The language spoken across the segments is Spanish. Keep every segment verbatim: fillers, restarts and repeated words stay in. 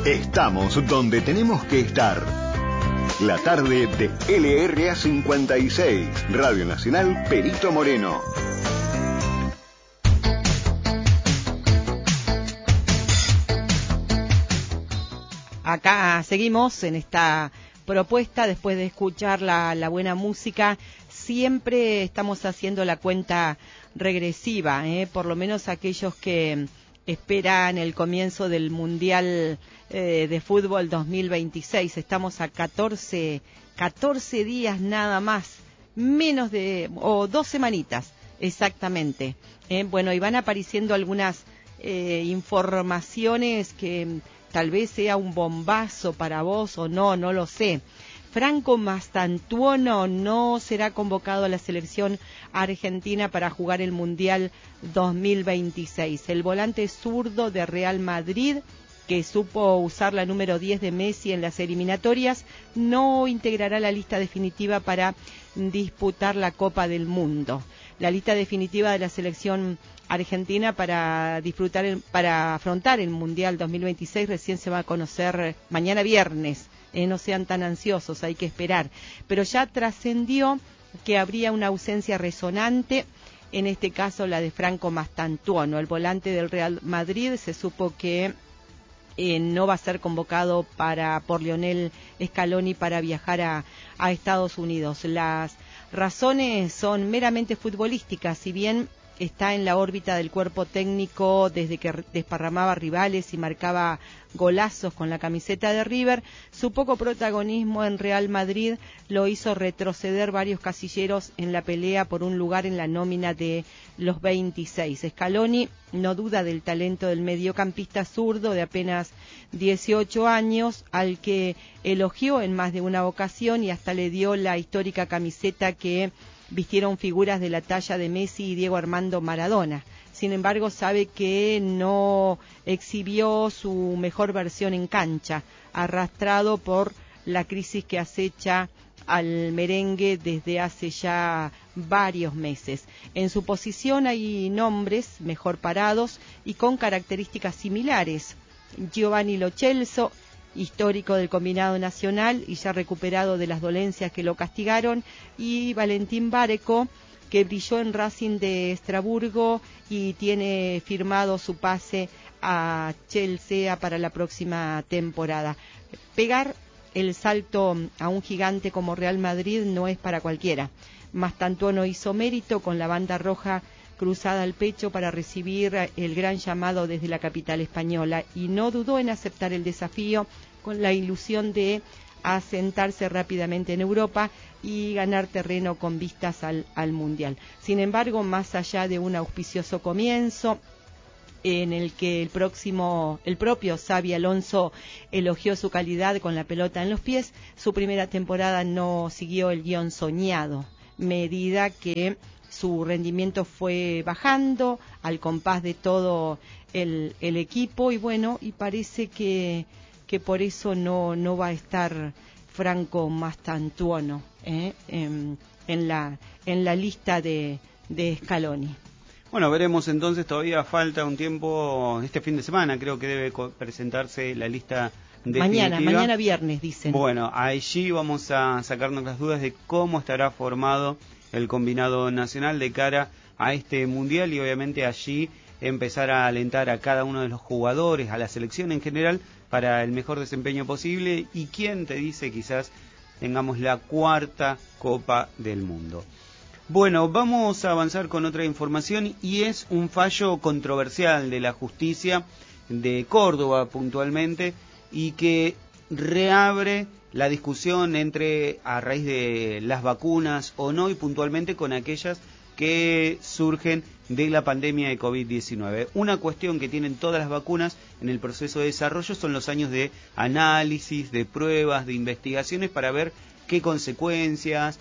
Estamos donde tenemos que estar. La tarde de L R A cincuenta y seis, Radio Nacional Perito Moreno. Acá seguimos en esta propuesta, después de escuchar la, la buena música. Siempre estamos haciendo la cuenta regresiva, ¿eh? Por lo menos aquellos que esperan el comienzo del Mundial eh, de Fútbol dos mil veintiséis. Estamos a catorce, catorce días nada más, menos de, o dos semanitas exactamente. ¿eh? Bueno, y van apareciendo algunas eh, informaciones que tal vez sea un bombazo para vos o no, no lo sé. Franco Mastantuono no será convocado a la selección argentina para jugar el Mundial dos mil veintiséis. El volante zurdo de Real Madrid, que supo usar la número diez de Messi en las eliminatorias, no integrará la lista definitiva para disputar la Copa del Mundo. La lista definitiva de la selección argentina para disfrutar el, para afrontar el Mundial dos mil veintiséis recién se va a conocer mañana viernes. Eh, no sean tan ansiosos, hay que esperar. Pero ya trascendió que habría una ausencia resonante, en este caso la de Franco Mastantuono, el volante del Real Madrid. Se supo que eh, no va a ser convocado para por Lionel Scaloni para viajar a, a Estados Unidos. Las razones son meramente futbolísticas, si bien está en la órbita del cuerpo técnico desde que desparramaba rivales y marcaba golazos con la camiseta de River. Su poco protagonismo en Real Madrid lo hizo retroceder varios casilleros en la pelea por un lugar en la nómina de los veintiséis. Scaloni no duda del talento del mediocampista zurdo de apenas dieciocho años, al que elogió en más de una ocasión y hasta le dio la histórica camiseta que vistieron figuras de la talla de Messi y Diego Armando Maradona. Sin embargo, sabe que no exhibió su mejor versión en cancha, arrastrado por la crisis que acecha al merengue desde hace ya varios meses. En su posición hay nombres mejor parados y con características similares. Giovanni Lo Celso, histórico del combinado nacional y ya recuperado de las dolencias que lo castigaron, y Valentín Báreco, que brilló en Racing de Estraburgo y tiene firmado su pase a Chelsea para la próxima temporada. Pegar el salto a un gigante como Real Madrid no es para cualquiera. Mastantuono hizo mérito con la banda roja cruzada al pecho para recibir el gran llamado desde la capital española y no dudó en aceptar el desafío con la ilusión de asentarse rápidamente en Europa y ganar terreno con vistas al, al Mundial. Sin embargo, más allá de un auspicioso comienzo en el que el próximo, el propio Xabi Alonso elogió su calidad con la pelota en los pies, su primera temporada no siguió el guión soñado, medida que su rendimiento fue bajando al compás de todo el, el equipo y bueno, y parece que, que por eso no, no va a estar Franco Mastantuono ¿eh? en, en, la, en la lista de, de Scaloni. Bueno, veremos entonces, todavía falta un tiempo, este fin de semana creo que debe presentarse la lista definitiva. Mañana, mañana viernes dicen. Bueno, allí vamos a sacarnos las dudas de cómo estará formado el combinado nacional de cara a este mundial y obviamente allí empezar a alentar a cada uno de los jugadores, a la selección en general, para el mejor desempeño posible. Y quién te dice quizás tengamos la cuarta Copa del Mundo. Bueno, vamos a avanzar con otra información y es un fallo controversial de la justicia de Córdoba puntualmente y que reabre la discusión entre a raíz de las vacunas o no y puntualmente con aquellas que surgen de la pandemia de COVID diecinueve. Una cuestión que tienen todas las vacunas en el proceso de desarrollo son los años de análisis, de pruebas, de investigaciones para ver qué consecuencias,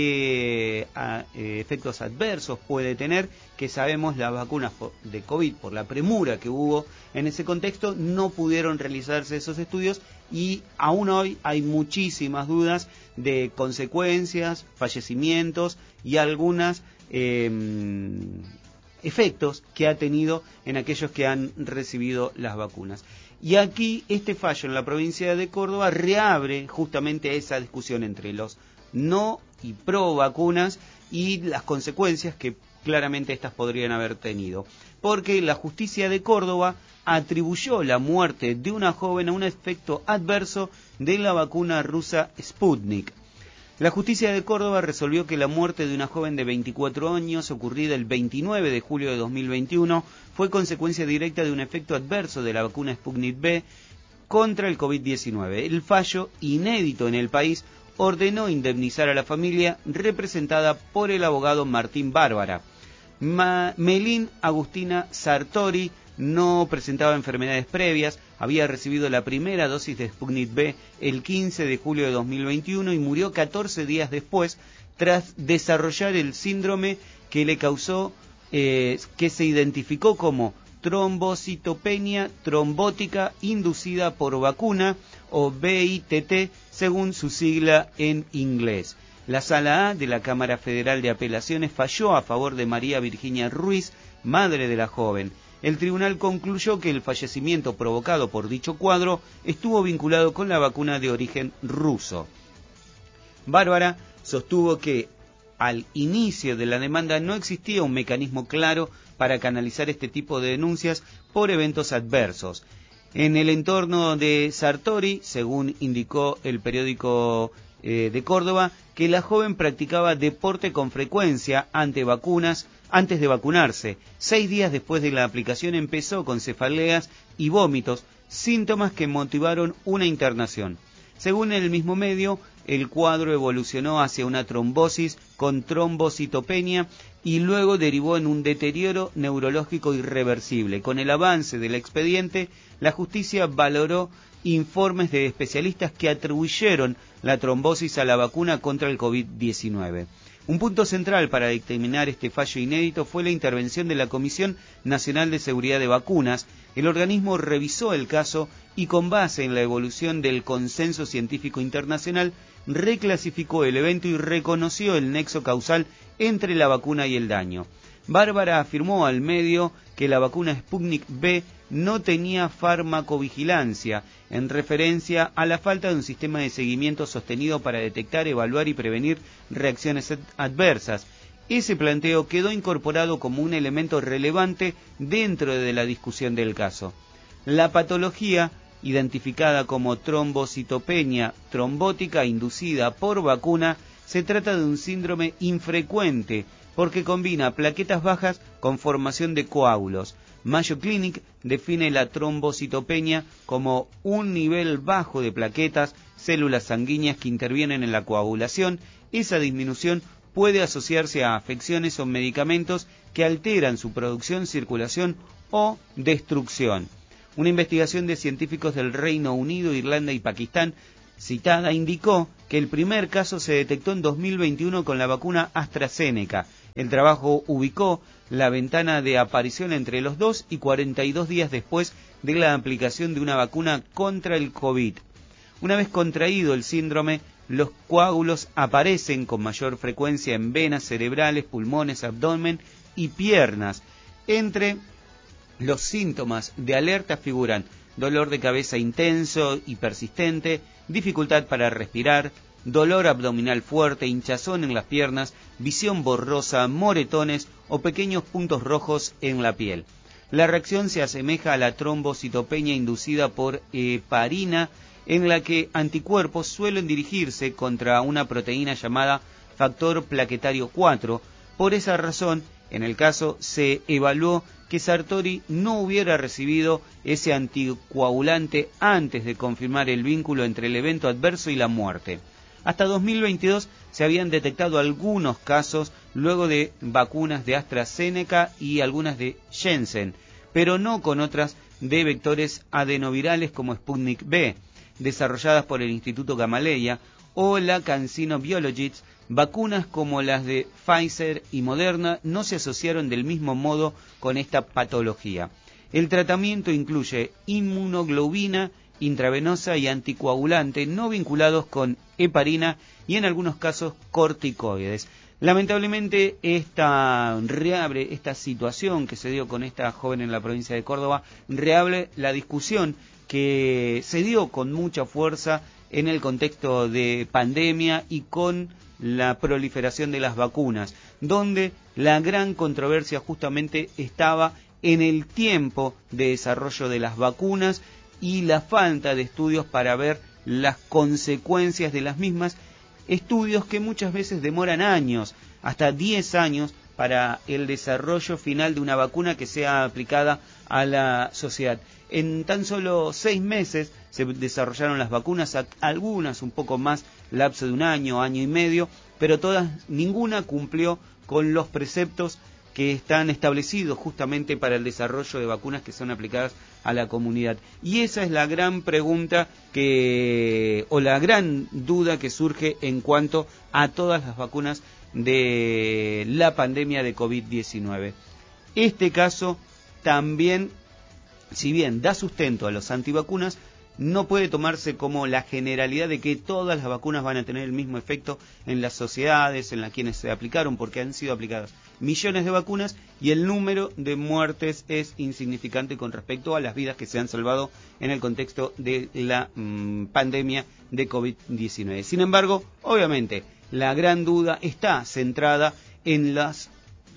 qué a, eh, efectos adversos puede tener, que sabemos las vacunas de COVID, por la premura que hubo en ese contexto, no pudieron realizarse esos estudios y aún hoy hay muchísimas dudas de consecuencias, fallecimientos y algunas eh, efectos que ha tenido en aquellos que han recibido las vacunas. Y aquí este fallo en la provincia de Córdoba reabre justamente esa discusión entre los no y pro vacunas y las consecuencias que claramente estas podrían haber tenido. Porque la justicia de Córdoba atribuyó la muerte de una joven a un efecto adverso de la vacuna rusa Sputnik. La justicia de Córdoba resolvió que la muerte de una joven de veinticuatro años, ocurrida el veintinueve de julio de dos mil veintiuno, fue consecuencia directa de un efecto adverso de la vacuna Sputnik B contra el COVID diecinueve. El fallo, inédito en el país, ordenó indemnizar a la familia representada por el abogado Martín Bárbara. Ma- Melín Agustina Sartori no presentaba enfermedades previas, había recibido la primera dosis de Sputnik B el quince de julio de dos mil veintiuno y murió catorce días después tras desarrollar el síndrome que le causó, eh, que se identificó como trombocitopenia trombótica inducida por vacuna o V I T T según su sigla en inglés. La Sala A de la Cámara Federal de Apelaciones falló a favor de María Virginia Ruiz, madre de la joven. El tribunal concluyó que el fallecimiento provocado por dicho cuadro estuvo vinculado con la vacuna de origen ruso. Bárbara sostuvo que al inicio de la demanda no existía un mecanismo claro para canalizar este tipo de denuncias por eventos adversos. En el entorno de Sartori, según indicó el periódico eh, de Córdoba, que la joven practicaba deporte con frecuencia ante vacunas, antes de vacunarse. Seis días después de la aplicación empezó con cefaleas y vómitos, síntomas que motivaron una internación. Según el mismo medio, el cuadro evolucionó hacia una trombosis con trombocitopenia y luego derivó en un deterioro neurológico irreversible. Con el avance del expediente, la justicia valoró informes de especialistas que atribuyeron la trombosis a la vacuna contra el COVID diecinueve. Un punto central para dictaminar este fallo inédito fue la intervención de la Comisión Nacional de Seguridad de Vacunas. El organismo revisó el caso y, con base en la evolución del consenso científico internacional, reclasificó el evento y reconoció el nexo causal entre la vacuna y el daño. Bárbara afirmó al medio que la vacuna Sputnik B no tenía farmacovigilancia, en referencia a la falta de un sistema de seguimiento sostenido para detectar, evaluar y prevenir reacciones adversas. Ese planteo quedó incorporado como un elemento relevante dentro de la discusión del caso. La patología, identificada como trombocitopenia trombótica inducida por vacuna, se trata de un síndrome infrecuente porque combina plaquetas bajas con formación de coágulos. Mayo Clinic define la trombocitopenia como un nivel bajo de plaquetas, células sanguíneas que intervienen en la coagulación. Esa disminución puede asociarse a afecciones o medicamentos que alteran su producción, circulación o destrucción. Una investigación de científicos del Reino Unido, Irlanda y Pakistán citada indicó que el primer caso se detectó en dos mil veintiuno con la vacuna AstraZeneca. El trabajo ubicó la ventana de aparición entre los dos y cuarenta y dos días después de la aplicación de una vacuna contra el COVID. Una vez contraído el síndrome, los coágulos aparecen con mayor frecuencia en venas cerebrales, pulmones, abdomen y piernas. Entre los síntomas de alerta figuran dolor de cabeza intenso y persistente, dificultad para respirar, dolor abdominal fuerte, hinchazón en las piernas, visión borrosa, moretones o pequeños puntos rojos en la piel. La reacción se asemeja a la trombocitopenia inducida por heparina, en la que anticuerpos suelen dirigirse contra una proteína llamada factor plaquetario cuatro. Por esa razón, en el caso se evaluó que Sartori no hubiera recibido ese anticoagulante antes de confirmar el vínculo entre el evento adverso y la muerte. Hasta dos mil veintidós se habían detectado algunos casos luego de vacunas de AstraZeneca y algunas de Janssen, pero no con otras de vectores adenovirales como Sputnik B, desarrolladas por el Instituto Gamaleya, o la CanSino Biologics. Vacunas como las de Pfizer y Moderna no se asociaron del mismo modo con esta patología. El tratamiento incluye inmunoglobulina intravenosa y anticoagulante no vinculados con heparina y en algunos casos corticoides. Lamentablemente esta reabre esta situación que se dio con esta joven en la provincia de Córdoba, reabre la discusión que que se dio con mucha fuerza en el contexto de pandemia y con la proliferación de las vacunas, donde la gran controversia justamente estaba en el tiempo de desarrollo de las vacunas y la falta de estudios para ver las consecuencias de las mismas, estudios que muchas veces demoran años, hasta diez años, para el desarrollo final de una vacuna que sea aplicada a la sociedad. En tan solo seis meses se desarrollaron las vacunas, algunas un poco más, lapso de un año, año y medio, pero todas, ninguna cumplió con los preceptos que están establecidos justamente para el desarrollo de vacunas que son aplicadas a la comunidad. Y esa es la gran pregunta que, o la gran duda que surge en cuanto a todas las vacunas de la pandemia de COVID diecinueve. Este caso también, si bien da sustento a los antivacunas, no puede tomarse como la generalidad de que todas las vacunas van a tener el mismo efecto en las sociedades en las quienes se aplicaron, porque han sido aplicadas millones de vacunas y el número de muertes es insignificante con respecto a las vidas que se han salvado en el contexto de la mmm, pandemia de COVID diecinueve. Sin embargo, obviamente, la gran duda está centrada en los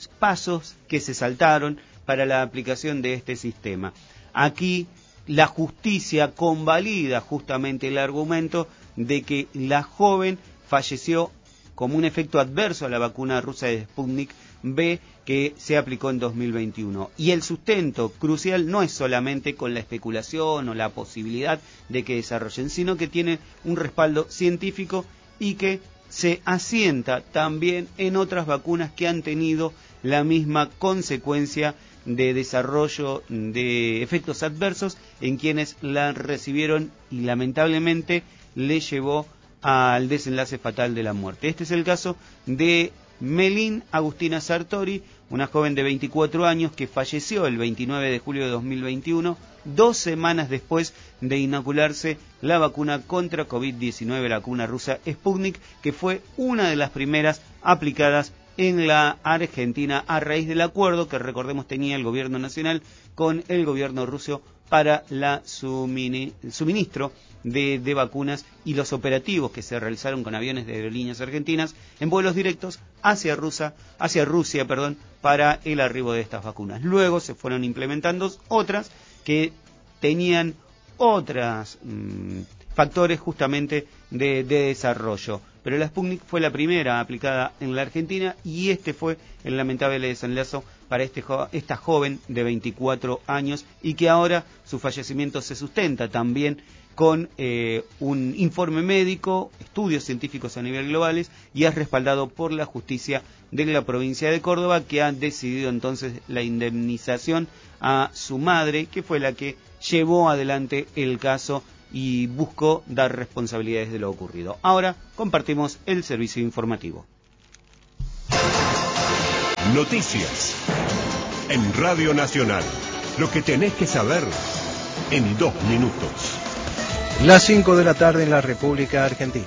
pasos que se saltaron para la aplicación de este sistema. Aquí la justicia convalida justamente el argumento de que la joven falleció como un efecto adverso a la vacuna rusa de Sputnik B que se aplicó en dos mil veintiuno. Y el sustento crucial no es solamente con la especulación o la posibilidad de que desarrollen, sino que tiene un respaldo científico y que se asienta también en otras vacunas que han tenido la misma consecuencia de desarrollo de efectos adversos en quienes la recibieron y lamentablemente le llevó al desenlace fatal de la muerte. Este es el caso de Melín Agustina Sartori, una joven de veinticuatro años que falleció el veintinueve de julio de dos mil veintiuno, dos semanas después de inocularse la vacuna contra COVID diecinueve, la vacuna rusa Sputnik, que fue una de las primeras aplicadas en la Argentina a raíz del acuerdo que, recordemos, tenía el gobierno nacional con el gobierno ruso para la suministro de, de vacunas y los operativos que se realizaron con aviones de aerolíneas argentinas en vuelos directos hacia Rusia, hacia Rusia, perdón, para el arribo de estas vacunas. Luego se fueron implementando otras que tenían otros mmm, factores justamente de, de desarrollo. Pero la Sputnik fue la primera aplicada en la Argentina y este fue el lamentable desenlace para este jo- esta joven de veinticuatro años y que ahora su fallecimiento se sustenta también con eh, un informe médico, estudios científicos a nivel globales y es respaldado por la justicia de la provincia de Córdoba, que ha decidido entonces la indemnización a su madre, que fue la que llevó adelante el caso y buscó dar responsabilidades de lo ocurrido. Ahora compartimos el servicio informativo. Noticias en Radio Nacional. Lo que tenés que saber en dos minutos. Las cinco de la tarde en la República Argentina.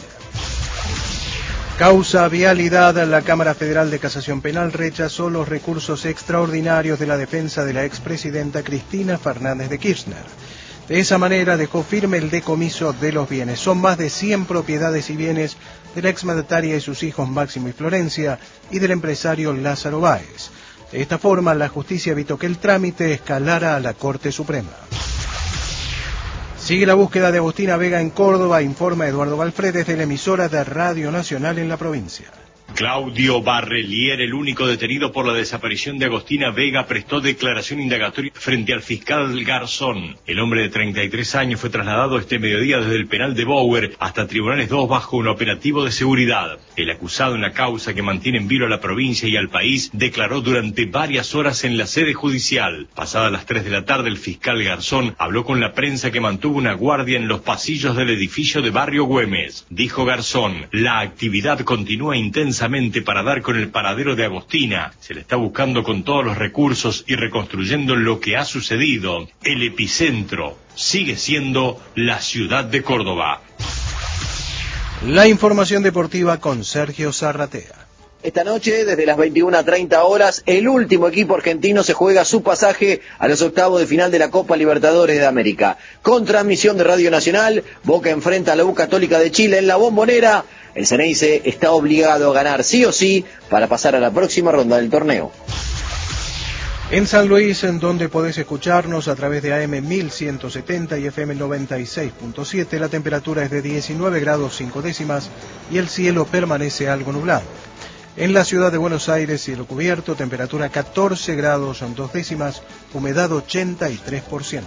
Causa vialidad. La Cámara Federal de Casación Penal rechazó los recursos extraordinarios de la defensa de la expresidenta Cristina Fernández de Kirchner. De esa manera dejó firme el decomiso de los bienes. Son más de cien propiedades y bienes de la exmandataria y sus hijos Máximo y Florencia y del empresario Lázaro Báez. De esta forma, la justicia evitó que el trámite escalara a la Corte Suprema. Sigue la búsqueda de Agustina Vega en Córdoba, informa Eduardo Valfred desde la emisora de Radio Nacional en la provincia. Claudio Barrelier, el único detenido por la desaparición de Agustina Vega, prestó declaración indagatoria frente al fiscal Garzón. El hombre de treinta y tres años fue trasladado este mediodía desde el penal de Bower hasta Tribunales dos bajo un operativo de seguridad. El acusado en la causa que mantiene en vilo a la provincia y al país declaró durante varias horas en la sede judicial. Pasadas las tres de la tarde, el fiscal Garzón habló con la prensa que mantuvo una guardia en los pasillos del edificio de Barrio Güemes. Dijo Garzón: la actividad continúa intensa para dar con el paradero de Agustina. Se le está buscando con todos los recursos y reconstruyendo lo que ha sucedido. El epicentro sigue siendo la ciudad de Córdoba. La información deportiva con Sergio Zarratea. Esta noche, desde las veintiuna treinta horas, el último equipo argentino se juega su pasaje a los octavos de final de la Copa Libertadores de América. Con transmisión de Radio Nacional, Boca enfrenta a la U Católica de Chile en la Bombonera. El Ceneice está obligado a ganar sí o sí para pasar a la próxima ronda del torneo. En San Luis, en donde podés escucharnos a través de A M mil ciento setenta y F M noventa y seis punto siete, la temperatura es de diecinueve grados cinco décimas y el cielo permanece algo nublado. En la ciudad de Buenos Aires, cielo cubierto, temperatura catorce grados dos décimas, humedad ochenta y tres por ciento.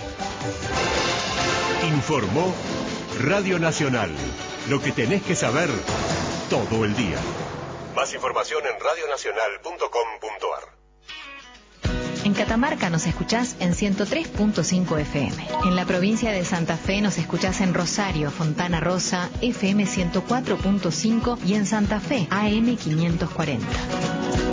Informó Radio Nacional. Lo que tenés que saber todo el día. Más información en radio nacional punto com punto a r. En Catamarca nos escuchás en ciento tres punto cinco F M. En la provincia de Santa Fe nos escuchás en Rosario, Fontana Rosa, F M ciento cuatro punto cinco y en Santa Fe, A M quinientos cuarenta.